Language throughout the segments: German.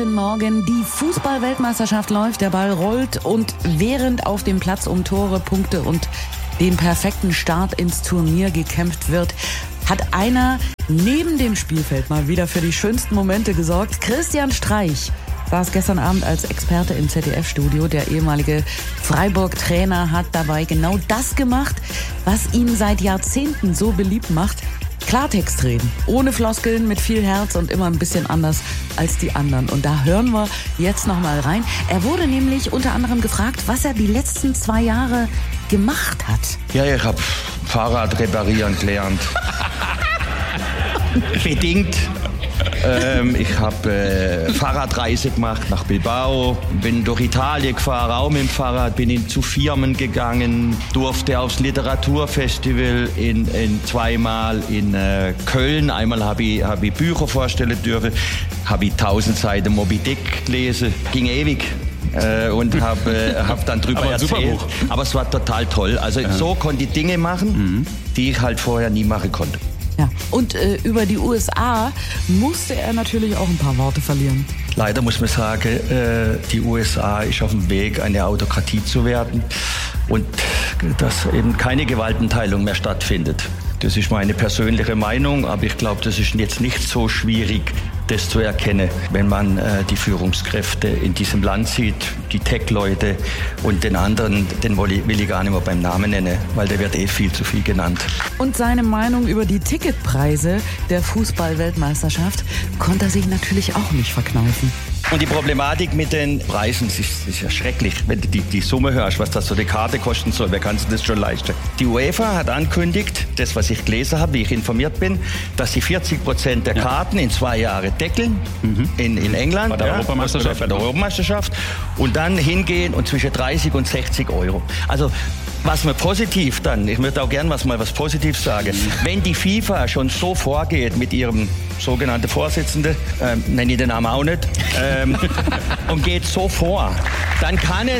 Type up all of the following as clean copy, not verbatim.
Guten Morgen, die Fußball-Weltmeisterschaft läuft, der Ball rollt und während auf dem Platz um Tore, Punkte und den perfekten Start ins Turnier gekämpft wird, hat einer neben dem Spielfeld mal wieder für die schönsten Momente gesorgt. Christian Streich saß gestern Abend als Experte im ZDF-Studio. Der ehemalige Freiburg-Trainer hat dabei genau das gemacht, was ihn seit Jahrzehnten so beliebt macht. Klartext reden, ohne Floskeln, mit viel Herz und immer ein bisschen anders als die anderen. Und da hören wir jetzt noch mal rein. Er wurde nämlich unter anderem gefragt, was er die letzten 2 Jahre gemacht hat. Ja, ich habe Fahrrad reparieren gelernt. Bedingt. Ich habe Fahrradreise gemacht nach Bilbao, bin durch Italien gefahren, auch mit dem Fahrrad, bin zu Firmen gegangen, durfte aufs Literaturfestival zweimal in Köln. Einmal habe ich Bücher vorstellen dürfen, habe ich 1000 Seiten Moby Dick gelesen, ging ewig. Und hab dann drüber erzählt. Aber es war total toll. Also so konnte ich Dinge machen, die ich halt vorher nie machen konnte. Ja. Und über die USA musste er natürlich auch ein paar Worte verlieren. Leider muss man sagen, die USA ist auf dem Weg, eine Autokratie zu werden und dass eben keine Gewaltenteilung mehr stattfindet. Das ist meine persönliche Meinung, aber ich glaube, das ist jetzt nicht so schwierig, das zu erkennen, wenn man die Führungskräfte in diesem Land sieht, die Tech-Leute und den anderen, den will ich gar nicht mehr beim Namen nennen, weil der wird viel zu viel genannt. Und seine Meinung über die Ticketpreise der Fußball-Weltmeisterschaft konnte er sich natürlich auch nicht verkneifen. Und die Problematik mit den Preisen ist ja schrecklich, wenn du die Summe hörst, was das so eine Karte kosten soll. Wer kann sich das schon leisten? Die UEFA hat ankündigt, das was ich gelesen habe, wie ich informiert bin, dass sie 40% der Karten in 2 Jahre deckeln in England. Bei der Europameisterschaft. Bei der Europameisterschaft. Und dann hingehen und zwischen 30 und 60 Euro. Also was mir positiv dann, ich würde auch gern mal was Positives sagen, wenn die FIFA schon so vorgeht mit ihrem sogenannten Vorsitzenden, nenne ich den Namen auch nicht, und geht so vor, dann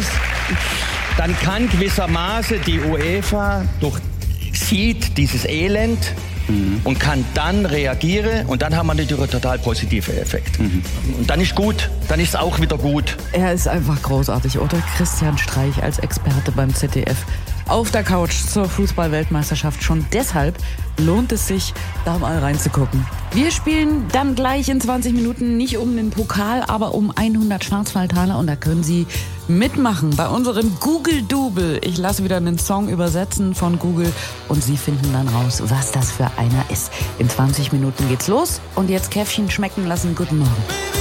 kann gewissermaßen die UEFA sieht dieses Elend und kann dann reagieren und dann haben wir natürlich einen total positiven Effekt. Und dann ist gut, dann ist es auch wieder gut. Er ist einfach großartig, oder? Christian Streich als Experte beim ZDF. Auf der Couch zur Fußball-Weltmeisterschaft. Schon deshalb lohnt es sich, da mal reinzugucken. Wir spielen dann gleich in 20 Minuten nicht um den Pokal, aber um 100 Schwarzwaldtaler. Und da können Sie mitmachen bei unserem Google-Double. Ich lasse wieder einen Song übersetzen von Google und Sie finden dann raus, was das für einer ist. In 20 Minuten geht's los. Und jetzt Käffchen schmecken lassen. Guten Morgen.